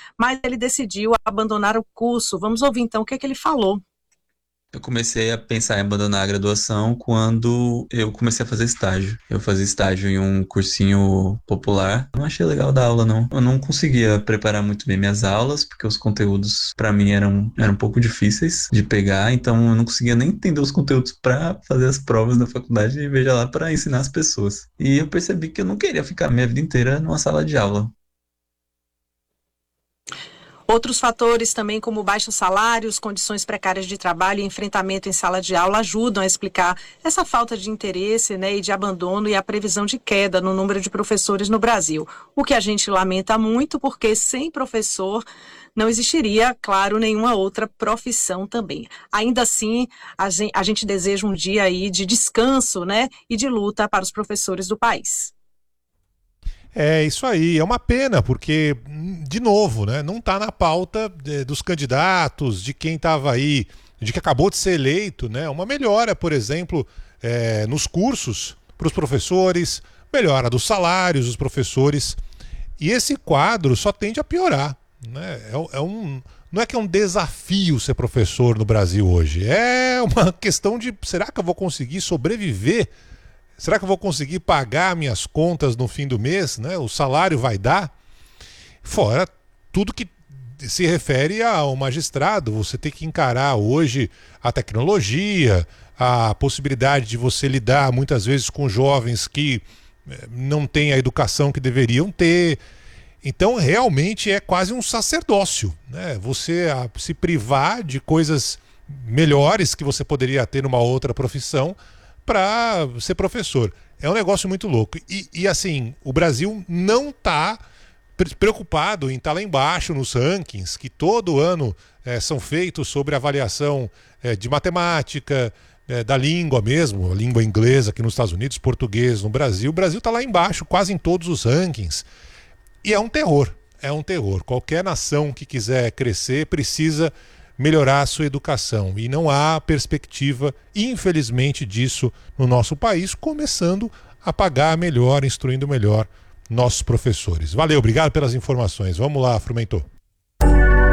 mas ele decidiu abandonar o curso. Vamos ouvir então o que é que ele falou. Eu comecei a pensar em abandonar a graduação quando eu comecei a fazer estágio. Eu fazia estágio em um cursinho popular. Não achei legal dar aula, não. Eu não conseguia preparar muito bem minhas aulas, porque os conteúdos, para mim, eram um pouco difíceis de pegar. Então, eu não conseguia nem entender os conteúdos para fazer as provas da faculdade e veja lá para ensinar as pessoas. E eu percebi que eu não queria ficar minha vida inteira numa sala de aula. Outros fatores também, como baixos salários, condições precárias de trabalho e enfrentamento em sala de aula, ajudam a explicar essa falta de interesse, né, e de abandono e a previsão de queda no número de professores no Brasil. O que a gente lamenta muito, porque sem professor não existiria, claro, nenhuma outra profissão também. Ainda assim, a gente deseja um dia aí de descanso, né, e de luta para os professores do país. É isso aí, é uma pena, porque, de novo, né, não está na pauta dos candidatos, de quem estava aí, de que acabou de ser eleito, né, uma melhora, por exemplo, nos cursos para os professores, melhora dos salários dos professores, e esse quadro só tende a piorar. Né? Não é que é um desafio ser professor no Brasil hoje, é uma questão de será que eu vou conseguir sobreviver? Será que eu vou conseguir pagar minhas contas no fim do mês? Né? O salário vai dar? Fora tudo que se refere ao magistrado, você tem que encarar hoje a tecnologia, a possibilidade de você lidar muitas vezes com jovens que não têm a educação que deveriam ter. Então, realmente é quase um sacerdócio, né? Você se privar de coisas melhores que você poderia ter numa outra profissão para ser professor. É um negócio muito louco. E assim, o Brasil não está preocupado em estar lá embaixo nos rankings que todo ano são feitos sobre avaliação de matemática, da língua mesmo, a língua inglesa aqui nos Estados Unidos, português no Brasil. O Brasil está lá embaixo quase em todos os rankings. E é um terror, é um terror. Qualquer nação que quiser crescer precisa melhorar a sua educação. E não há perspectiva, infelizmente, disso no nosso país, começando a pagar melhor, instruindo melhor nossos professores. Valeu, obrigado pelas informações. Vamos lá, Frumentor.